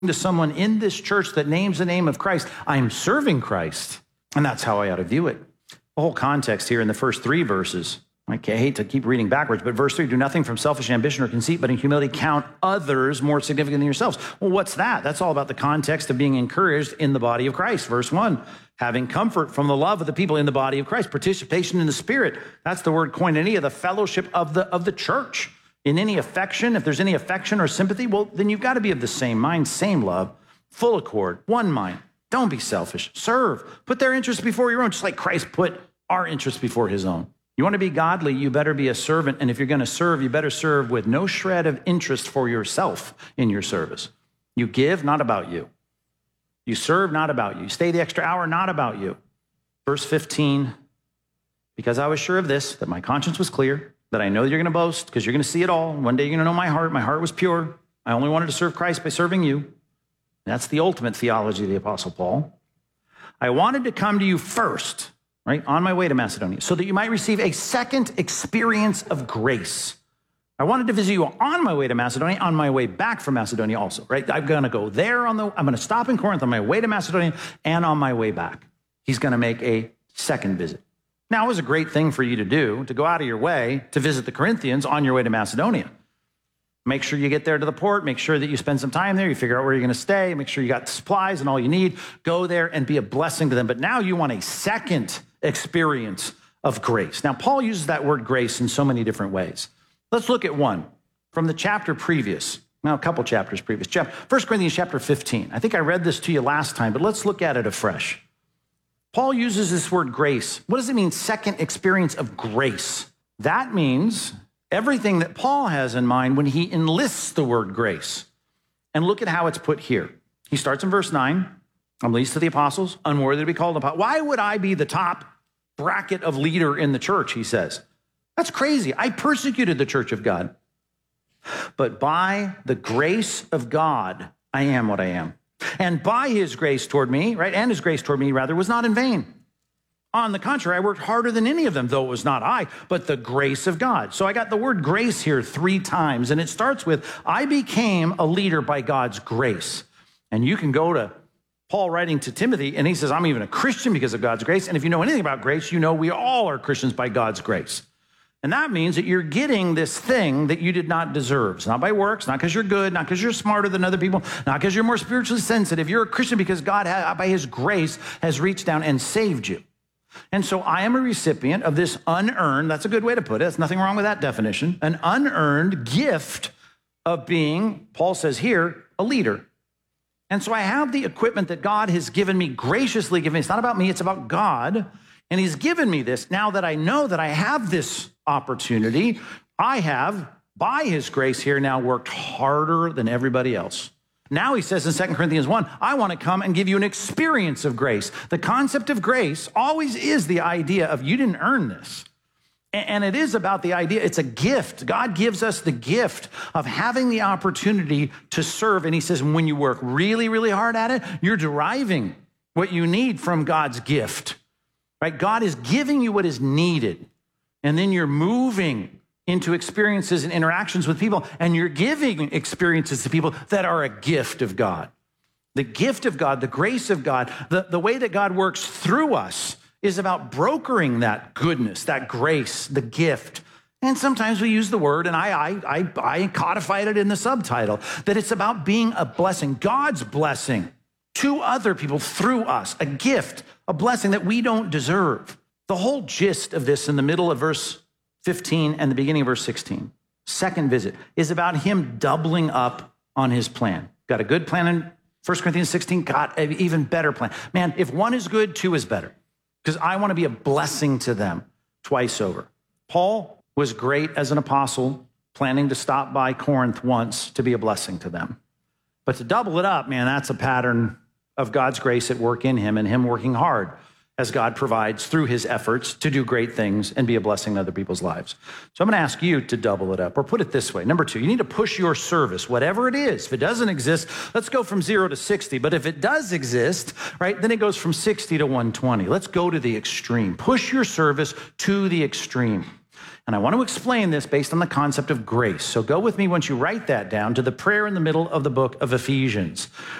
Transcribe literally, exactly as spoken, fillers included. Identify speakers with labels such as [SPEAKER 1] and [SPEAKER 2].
[SPEAKER 1] to someone in this church that names the name of Christ, I'm serving Christ. And that's how I ought to view it. The whole context here in the first three verses, I hate to keep reading backwards, but verse three, do nothing from selfish ambition or conceit, but in humility count others more significant than yourselves. Well, what's that? That's all about the context of being encouraged in the body of Christ. Verse one, having comfort from the love of the people in the body of Christ, participation in the Spirit. That's the word koinonia, the fellowship of the, of the church. In any affection, if there's any affection or sympathy, well, then you've got to be of the same mind, same love, full accord, one mind. Don't be selfish. Serve. Put their interests before your own, just like Christ put our interests before his own. You want to be godly, you better be a servant. And if you're going to serve, you better serve with no shred of interest for yourself in your service. You give, not about you. You serve, not about you. You stay the extra hour, not about you. Verse fifteen, because I was sure of this, that my conscience was clear, that I know you're going to boast because you're going to see it all. One day you're going to know my heart. My heart was pure. I only wanted to serve Christ by serving you. That's the ultimate theology of the Apostle Paul. I wanted to come to you first, right, on my way to Macedonia, so that you might receive a second experience of grace. I wanted to visit you on my way to Macedonia, on my way back from Macedonia also, right? I'm going to go there on the, I'm going to stop in Corinth on my way to Macedonia and on my way back. He's going to make a second visit. Now, it was a great thing for you to do, to go out of your way to visit the Corinthians on your way to Macedonia. Make sure you get there to the port. Make sure that you spend some time there. You figure out where you're going to stay. Make sure you got supplies and all you need. Go there and be a blessing to them. But now you want a second experience of grace. Now, Paul uses that word grace in so many different ways. Let's look at one from the chapter previous. Now, a couple chapters previous. First Corinthians chapter fifteen. I think I read this to you last time, but let's look at it afresh. Paul uses this word grace. What does it mean, second experience of grace? That means everything that Paul has in mind when he enlists the word grace. And look at how it's put here. He starts in verse nine. I'm least to the apostles, unworthy to be called apostles. Why would I be the top bracket of leader in the church, he says. That's crazy. I persecuted the church of God. But by the grace of God, I am what I am. And by his grace toward me, right, and his grace toward me, rather, was not in vain. On the contrary, I worked harder than any of them, though it was not I, but the grace of God. So I got the word grace here three times, and it starts with, I became a leader by God's grace. And you can go to Paul writing to Timothy, and he says, I'm even a Christian because of God's grace. And if you know anything about grace, you know we all are Christians by God's grace. And that means that you're getting this thing that you did not deserve. It's not by works, not because you're good, not because you're smarter than other people, not because you're more spiritually sensitive. You're a Christian because God, by his grace, has reached down and saved you. And so I am a recipient of this unearned, that's a good way to put it, there's nothing wrong with that definition, an unearned gift of being, Paul says here, a leader. And so I have the equipment that God has given me, graciously given me. It's not about me, it's about God. And he's given me this. Now that I know that I have this opportunity, I have, by his grace here, now worked harder than everybody else. Now he says in Second Corinthians one, I want to come and give you an experience of grace. The concept of grace always is the idea of you didn't earn this. And it is about the idea, it's a gift. God gives us the gift of having the opportunity to serve. And he says, when you work really, really hard at it, you're deriving what you need from God's gift, right? God is giving you what is needed. And then you're moving into experiences and interactions with people, and you're giving experiences to people that are a gift of God. The gift of God, the grace of God, the, the way that God works through us is about brokering that goodness, that grace, the gift. And sometimes we use the word, and I, I, I, I codified it in the subtitle, that it's about being a blessing, God's blessing to other people through us, a gift, a blessing that we don't deserve. The whole gist of this in the middle of verse fifteen and the beginning of verse sixteen, second visit, is about him doubling up on his plan. Got a good plan in First Corinthians sixteen, got an even better plan. Man, if one is good, two is better. Because I want to be a blessing to them twice over. Paul was great as an apostle, planning to stop by Corinth once to be a blessing to them. But to double it up, man, that's a pattern of God's grace at work in him and him working hard as God provides through his efforts to do great things and be a blessing to other people's lives. So I'm going to ask you to double it up, or put it this way. Number two, you need to push your service, whatever it is. If it doesn't exist, let's go from zero to sixty. But if it does exist, right, then it goes from sixty to one twenty. Let's go to the extreme. Push your service to the extreme. And I want to explain this based on the concept of grace. So go with me once you write that down to the prayer in the middle of the book of Ephesians.